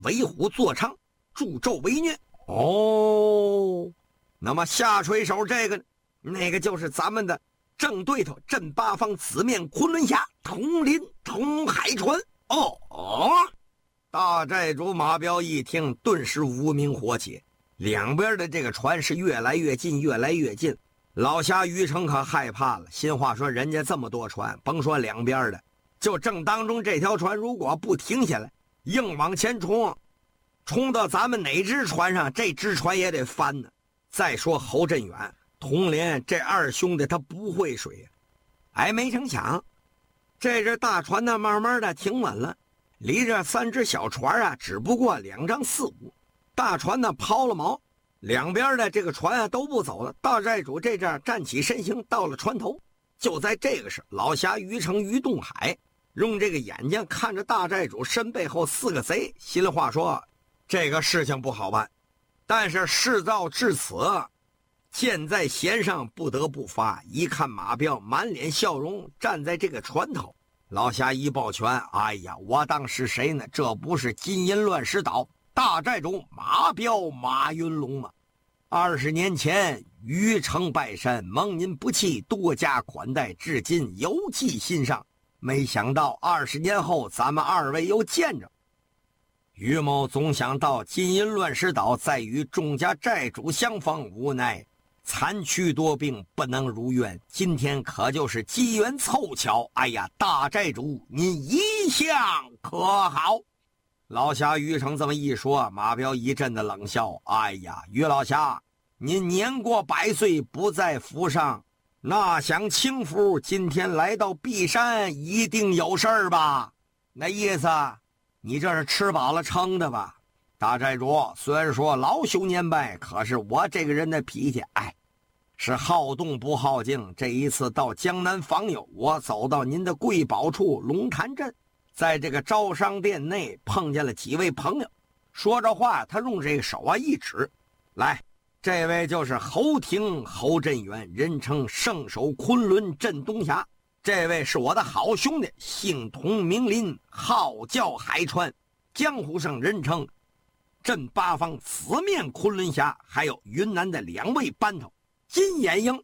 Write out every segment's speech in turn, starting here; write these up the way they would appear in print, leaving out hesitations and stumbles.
为虎作伥，助纣为虐。哦，那么下垂手这个那个就是咱们的正对头镇八方四面昆仑峡，统领统海船。大寨主马彪一听，顿时无名火起，两边的这个船是越来越近，越来越近。老侠于成可害怕了，心话说人家这么多船，甭说两边的，就正当中这条船如果不停下来，硬往前冲到咱们哪只船上，这只船也得翻呢。再说侯振远、童连这二兄弟他不会水，没成想这只大船呢慢慢的停稳了，离这三只小船啊只不过2丈4五，大船呢抛了锚，两边的这个船啊都不走了。大寨主这阵站起身形到了船头，就在这个时，老侠于成、于东海用这个眼睛看着大寨主身背后4个贼，心里话说这个事情不好办，但是事到至此，箭在弦上不得不发。一看马彪满脸笑容站在这个船头，老侠一抱拳，哎呀，我当是谁呢？这不是金银乱石岛大寨主马彪马云龙吗？20年前于城拜山，蒙您不弃，多加款待，至今犹记心上。没想到20年后咱们2位又见着。于某总想到金银乱石岛，再与众家寨主相逢，无奈残躯多病，不能如愿。今天可就是机缘凑巧，哎呀，大寨主您一向可好？老侠于成这么一说，马彪一阵的冷笑，哎呀，于老侠，您年过100岁，不在府上，那想轻浮，今天来到璧山，一定有事儿吧？那意思你这是吃饱了撑的吧？大寨主，虽然说老朽年迈，可是我这个人的脾气，是好动不好静。这一次到江南访友，我走到您的贵宝处龙潭镇，在这个招商店内碰见了几位朋友。说着话，他用这个手一指，来，这位就是侯廷侯振远，人称圣手昆仑镇东峡。这位是我的好兄弟，姓童名林，号叫海川，江湖上人称镇八方四面昆仑峡。还有云南的2位班头，金眼鹰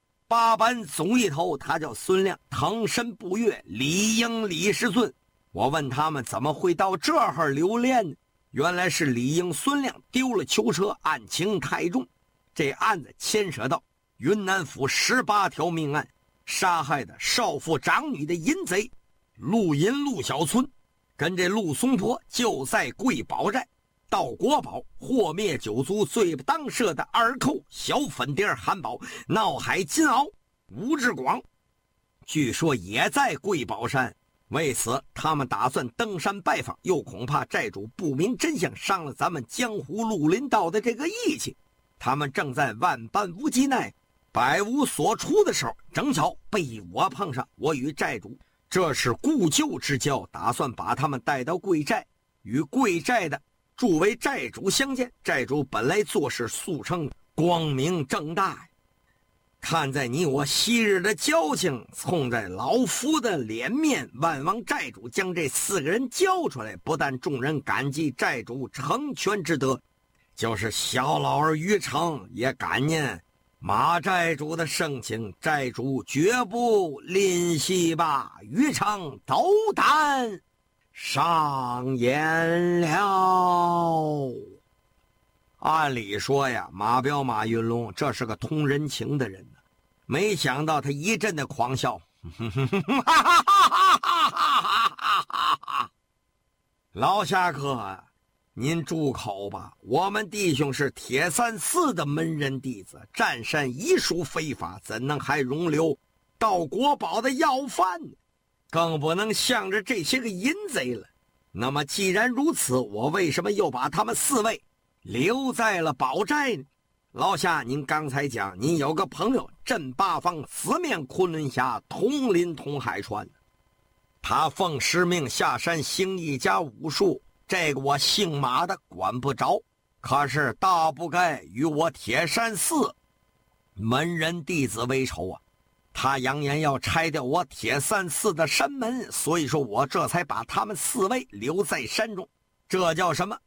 8班总一头，他叫孙亮，腾身不跃李英李师尊。我问他们怎么会到这儿留恋呢？原来是李英孙亮丢了囚车，案情太重，这案子牵扯到云南府18条命案，杀害的少妇长女的淫贼陆银陆小村，跟这陆松坡就在贵宝寨。到国宝祸灭9族罪不当赦的二寇小粉蝶韩宝、闹海金鳌吴志广，据说也在贵宝山。为此他们打算登山拜访，又恐怕寨主不明真相，伤了咱们江湖绿林道的这个义气。他们正在万般无计奈百无所出的时候，正巧被我碰上。我与寨主这是故旧之交，打算把他们带到贵寨，与贵寨的诸位寨主相见。寨主本来做事素称光明正大，看在你我昔日的交情，冲在老夫的脸面，万望寨主将这4个人交出来。不但众人感激寨主成全之德，就是小老儿于成也感念马寨主的盛情，寨主绝不吝惜吧。于成斗胆上演了。按理说呀，马彪马云龙这是个通人情的人呢，没想到他一阵的狂笑，老侠客，您住口吧，我们弟兄是铁三寺的门人弟子，占山医术非法，怎能还容留到国宝的要犯呢？更不能向着这些个淫贼了。那么既然如此，我为什么又把他们4位留在了宝寨呢？老侠，您刚才讲您有个朋友镇八方四面昆仑峡，统领统海川，他奉师命下山行一家武术，这个我姓马的管不着，可是大不该与我铁山寺门人弟子为仇啊。他扬言要拆掉我铁山寺的山门，所以说我这才把他们4位留在山中。这叫什么？